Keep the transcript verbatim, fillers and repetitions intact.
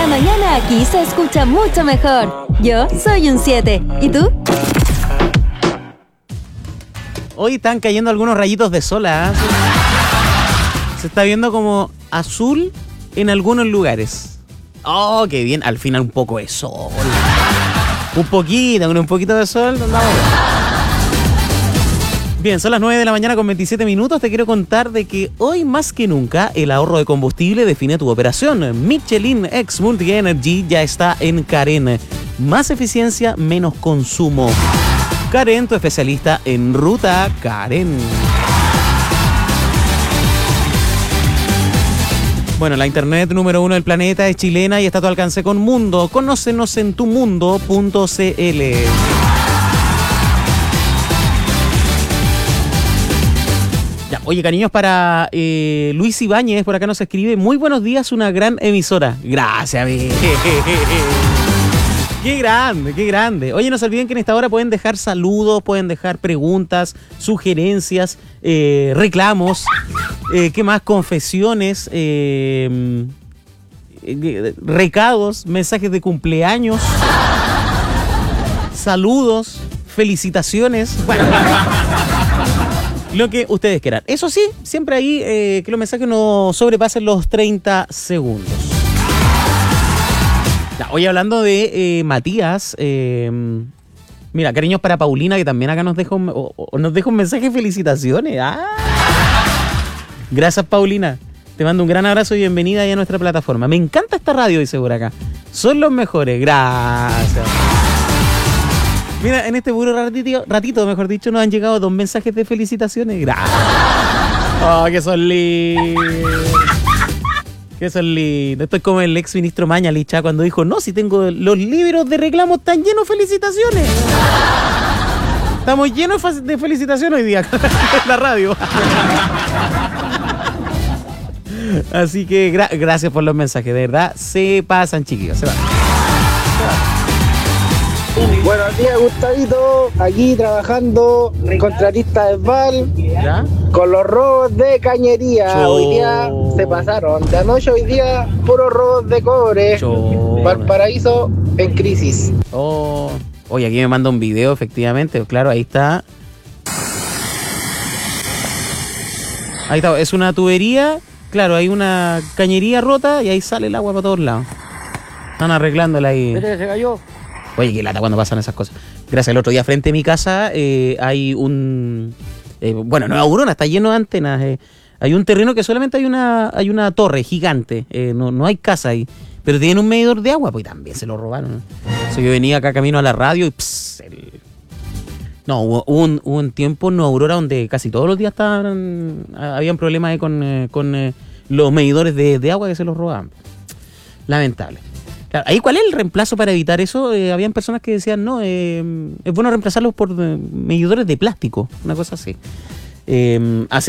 La mañana aquí se escucha mucho mejor. Yo soy un siete. ¿Y tú? Hoy están cayendo algunos rayitos de sol, ¿eh? Se está viendo como azul en algunos lugares. Oh, qué bien. Al final un poco de sol. Un poquito, con un poquito de sol. Bien, son las nueve de la mañana con veintisiete minutos. Te quiero contar de que hoy más que nunca el ahorro de combustible define tu operación. Michelin X Multi Energy ya está en Karen. Más eficiencia, menos consumo. Karen, tu especialista en ruta. Karen. Bueno, la internet número uno del planeta es chilena y está a tu alcance con Mundo. Conócenos en tumundo punto cl. Ya, oye, cariños, para eh, Luis Ibáñez, por acá nos escribe: muy buenos días, una gran emisora. Gracias, amigo. Qué grande, qué grande. Oye, no se olviden que en esta hora pueden dejar saludos, pueden dejar preguntas, sugerencias, eh, reclamos, eh, ¿qué más? Confesiones, eh, eh, recados, mensajes de cumpleaños, saludos, felicitaciones. Bueno, lo que ustedes quieran. Eso sí, siempre ahí eh, que los mensajes no sobrepasen los treinta segundos. Ya, hoy hablando de eh, Matías, eh, mira, cariños para Paulina, que también acá nos deja un, o, o nos deja un mensaje de felicitaciones. ¡Ah! Gracias, Paulina. Te mando un gran abrazo y bienvenida ahí a nuestra plataforma. Me encanta esta radio, dice por acá. Son los mejores. Gracias. Mira, en este puro ratito, ratito, mejor dicho, nos han llegado dos mensajes de felicitaciones. Gracias. Oh, que son lindos. Que son lindos. Esto es como el ex ministro Mañalich cuando dijo: no, si tengo los libros de reclamos tan llenos de felicitaciones. Estamos llenos de felicitaciones hoy día en la radio. Así que gra- gracias por los mensajes, de verdad. Se pasan, chiquillos, se van. Buenos días, Gustavito. Aquí trabajando, contratista de Val, ¿Ya? con los robos de cañería. Chau. Hoy día se pasaron. De anoche hoy día, puros robos de cobre. Chau. Valparaíso en crisis. Oh. Oye, aquí me manda un video, efectivamente. Claro, ahí está. Ahí está, es una tubería. Claro, hay una cañería rota y ahí sale el agua para todos lados. Están arreglándola ahí. Se cayó. Oye, qué lata cuando pasan esas cosas. Gracias, el otro día frente a mi casa eh, hay un... Eh, bueno, no es Aurora, está lleno de antenas. Eh. Hay un terreno que solamente hay una hay una torre gigante. Eh, no, no hay casa ahí. Pero tienen un medidor de agua, pues también se lo robaron. Entonces yo venía acá camino a la radio y... Pss, el... No, hubo, hubo, un, hubo un tiempo en Nueva Aurora donde casi todos los días estaban habían problemas ahí con, eh, con eh, los medidores de, de agua que se los robaban. Lamentable. Claro, ahí, ¿cuál es el reemplazo para evitar eso? Eh, habían personas que decían, no, eh, es bueno reemplazarlos por eh, medidores de plástico, una cosa así. Eh, así